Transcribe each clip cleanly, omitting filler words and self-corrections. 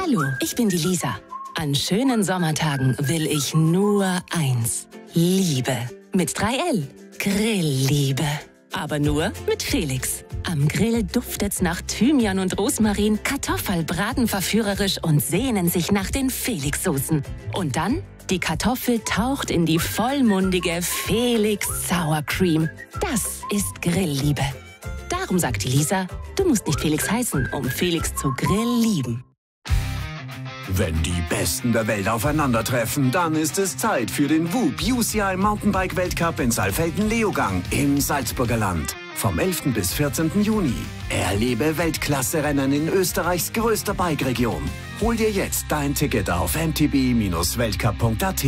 Hallo, ich bin die Lisa. An schönen Sommertagen will ich nur eins. Liebe. Mit 3L. Grillliebe. Aber nur mit Felix. Am Grill duftet's nach Thymian und Rosmarin, Kartoffel braten verführerisch und sehnen sich nach den Felix-Soßen. Und dann, die Kartoffel taucht in die vollmundige Felix Sour Cream. Das ist Grillliebe. Darum sagt die Lisa, du musst nicht Felix heißen, um Felix zu Grill lieben. Wenn die Besten der Welt aufeinandertreffen, dann ist es Zeit für den WUB UCI Mountainbike Weltcup in Saalfelden-Leogang im Salzburger Land. Vom 11. bis 14. Juni. Erlebe Weltklasse-Rennen in Österreichs größter Bike-Region. Hol dir jetzt dein Ticket auf mtb-weltcup.at.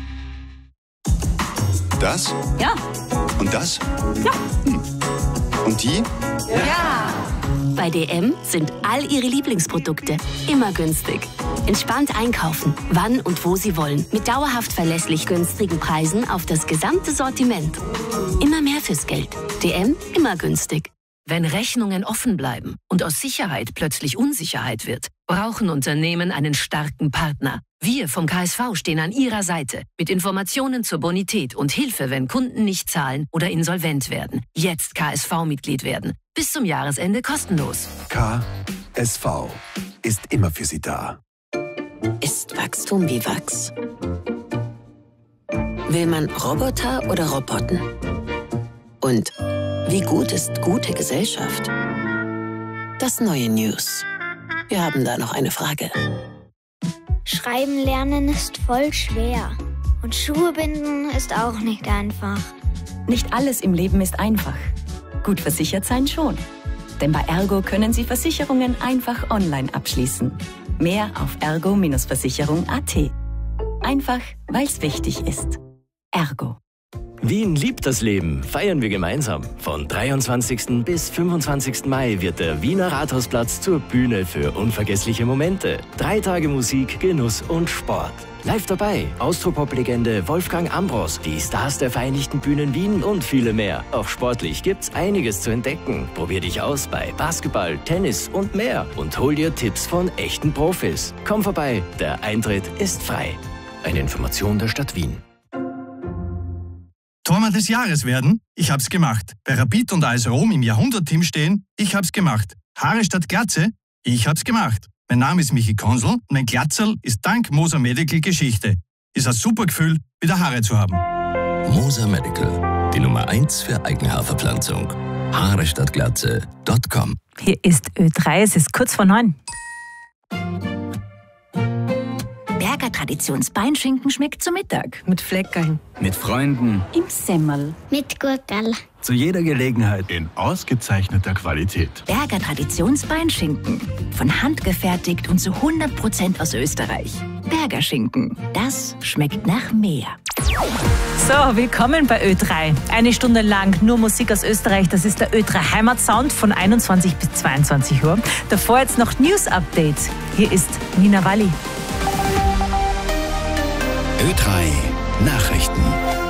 Das? Ja. Und das? Ja. Und die? Ja. Bei DM sind all Ihre Lieblingsprodukte immer günstig. Entspannt einkaufen, wann und wo Sie wollen. Mit dauerhaft verlässlich günstigen Preisen auf das gesamte Sortiment. Immer mehr fürs Geld. DM, immer günstig. Wenn Rechnungen offen bleiben und aus Sicherheit plötzlich Unsicherheit wird, brauchen Unternehmen einen starken Partner. Wir vom KSV stehen an Ihrer Seite mit Informationen zur Bonität und Hilfe, wenn Kunden nicht zahlen oder insolvent werden. Jetzt KSV-Mitglied werden. Bis zum Jahresende kostenlos. KSV ist immer für Sie da. Ist Wachstum wie Wachs? Will man Roboter oder Roboten? Und wie gut ist gute Gesellschaft? Das neue News. Wir haben da noch eine Frage. Schreiben lernen ist voll schwer. Und Schuhe binden ist auch nicht einfach. Nicht alles im Leben ist einfach. Gut versichert sein schon. Denn bei Ergo können Sie Versicherungen einfach online abschließen. Mehr auf ergo-versicherung.at. Einfach, weil es wichtig ist. Ergo. Wien liebt das Leben, feiern wir gemeinsam. Von 23. bis 25. Mai wird der Wiener Rathausplatz zur Bühne für unvergessliche Momente. 3 Tage Musik, Genuss und Sport. Live dabei Austropop-Legende Wolfgang Ambros, die Stars der Vereinigten Bühnen Wien und viele mehr. Auch sportlich gibt's einiges zu entdecken. Probier dich aus bei Basketball, Tennis und mehr und hol dir Tipps von echten Profis. Komm vorbei, der Eintritt ist frei. Eine Information der Stadt Wien. Tormann des Jahres werden? Ich hab's gemacht. Bei Rapid und AS Rom im Jahrhundert-Team stehen? Ich hab's gemacht. Haare statt Glatze? Ich hab's gemacht. Mein Name ist Michi Konsel und mein Glatzerl ist dank Moser Medical Geschichte. Ist ein super Gefühl, wieder Haare zu haben. Moser Medical, die Nummer 1 für Eigenhaarverpflanzung. Haarestattglatze.com. Hier ist Ö3, es ist kurz vor 9. Berger Traditionsbeinschinken schmeckt zu Mittag. Mit Fleckerln. Mit Freunden. Im Semmel. Mit Gurkel. Zu jeder Gelegenheit. In ausgezeichneter Qualität. Berger Traditionsbeinschinken. Von Hand gefertigt und zu 100% aus Österreich. Berger Schinken. Das schmeckt nach mehr. So, willkommen bei Ö3. Eine Stunde lang nur Musik aus Österreich. Das ist der Ö3 Heimatsound von 21 bis 22 Uhr. Davor jetzt noch News Update. Hier ist Nina Walli. Ö3 Nachrichten.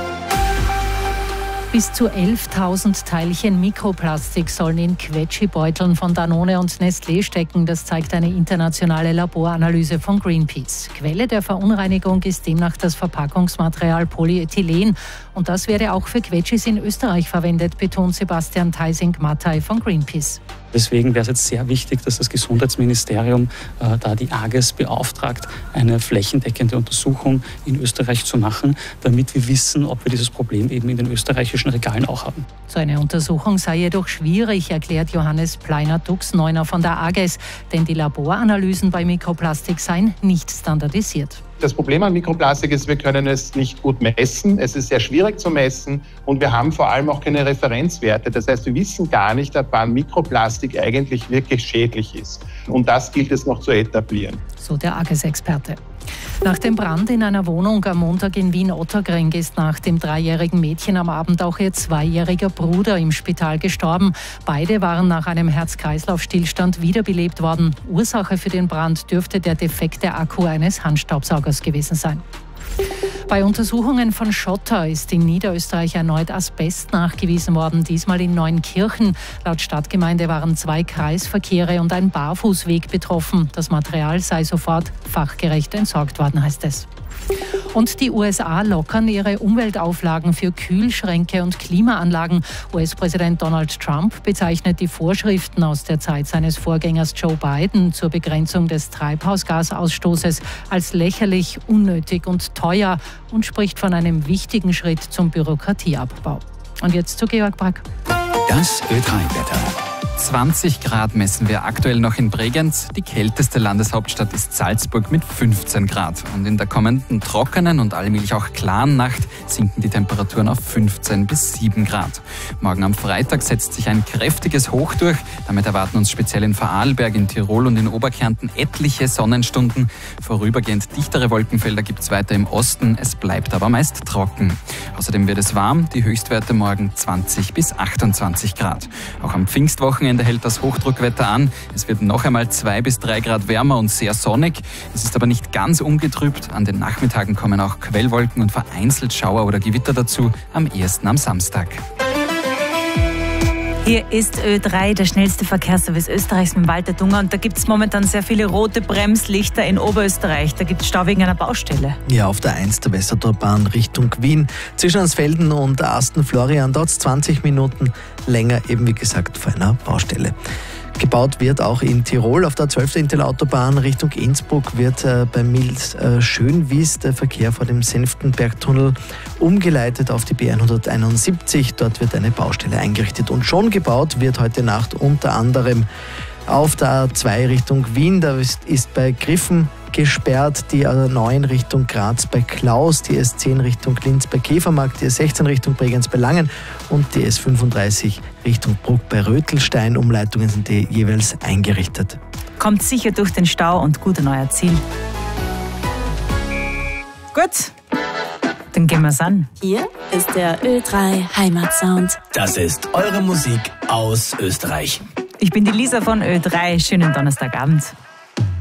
Bis zu 11.000 Teilchen Mikroplastik sollen in Quetschi-Beuteln von Danone und Nestlé stecken. Das zeigt eine internationale Laboranalyse von Greenpeace. Quelle der Verunreinigung ist demnach das Verpackungsmaterial Polyethylen. Und das werde auch für Quetschis in Österreich verwendet, betont Sebastian Theising-Mattei von Greenpeace. Deswegen wäre es jetzt sehr wichtig, dass das Gesundheitsministerium da die AGES beauftragt, eine flächendeckende Untersuchung in Österreich zu machen, damit wir wissen, ob wir dieses Problem eben in den österreichischen Regalen auch haben. So eine Untersuchung sei jedoch schwierig, erklärt Johannes Pleiner-Duxneuner von der AGES, denn die Laboranalysen bei Mikroplastik seien nicht standardisiert. Das Problem an Mikroplastik ist, wir können es nicht gut messen. Es ist sehr schwierig zu messen und wir haben vor allem auch keine Referenzwerte. Das heißt, wir wissen gar nicht, ab wann Mikroplastik eigentlich wirklich schädlich ist. Und das gilt es noch zu etablieren. So der AGES-Experte. Nach dem Brand in einer Wohnung am Montag in Wien-Otterkring ist nach dem 3-jährigen Mädchen am Abend auch ihr 2-jähriger Bruder im Spital gestorben. Beide waren nach einem Herz-Kreislauf-Stillstand wiederbelebt worden. Ursache für den Brand dürfte der defekte Akku eines Handstaubsaugers gewesen sein. Bei Untersuchungen von Schotter ist in Niederösterreich erneut Asbest nachgewiesen worden, diesmal in Neunkirchen. Laut Stadtgemeinde waren 2 Kreisverkehre und ein Barfußweg betroffen. Das Material sei sofort fachgerecht entsorgt worden, heißt es. Und die USA lockern ihre Umweltauflagen für Kühlschränke und Klimaanlagen. US-Präsident Donald Trump bezeichnet die Vorschriften aus der Zeit seines Vorgängers Joe Biden zur Begrenzung des Treibhausgasausstoßes als lächerlich, unnötig und teuer und spricht von einem wichtigen Schritt zum Bürokratieabbau. Und jetzt zu Georg Brack. Das Ö3-Wetter. 20 Grad messen wir aktuell noch in Bregenz. Die kälteste Landeshauptstadt ist Salzburg mit 15 Grad. Und in der kommenden trockenen und allmählich auch klaren Nacht sinken die Temperaturen auf 15 bis 7 Grad. Morgen am Freitag setzt sich ein kräftiges Hoch durch. Damit erwarten uns speziell in Vorarlberg, in Tirol und in Oberkärnten etliche Sonnenstunden. Vorübergehend dichtere Wolkenfelder gibt es weiter im Osten. Es bleibt aber meist trocken. Außerdem wird es warm. Die Höchstwerte morgen 20 bis 28 Grad. Auch am Pfingstwochenende hält das Hochdruckwetter an. Es wird noch einmal 2 bis 3 Grad wärmer und sehr sonnig. Es ist aber nicht ganz ungetrübt. An den Nachmittagen kommen auch Quellwolken und vereinzelt Schauer oder Gewitter dazu, am ehesten am Samstag. Hier ist Ö3, der schnellste Verkehrsservice Österreichs mit Walter Dunger. Und da gibt es momentan sehr viele rote Bremslichter in Oberösterreich. Da gibt es Stau wegen einer Baustelle. Ja, auf der 1 der Westautobahn Richtung Wien. Zwischen Ansfelden und Asten-Florian dauert es 20 Minuten länger, eben wie gesagt vor einer Baustelle. Gebaut wird auch in Tirol. Auf der 12. Intelautobahn Richtung Innsbruck wird bei Milz-Schönwies der Verkehr vor dem Senftenbergtunnel umgeleitet auf die B171. Dort wird eine Baustelle eingerichtet. Und schon gebaut wird heute Nacht unter anderem auf der A2 Richtung Wien. Da ist bei Griffen gesperrt, die A9 Richtung Graz bei Klaus, die S10 Richtung Linz bei Käfermarkt, die S16 Richtung Bregenz bei Langen und die S35 Richtung Bruck bei Rötelstein. Umleitungen sind jeweils eingerichtet. Kommt sicher durch den Stau und gut an euer Ziel. Gut, dann gehen wir's an. Hier ist der Ö3 Heimatsound. Das ist eure Musik aus Österreich. Ich bin die Lisa von Ö3. Schönen Donnerstagabend.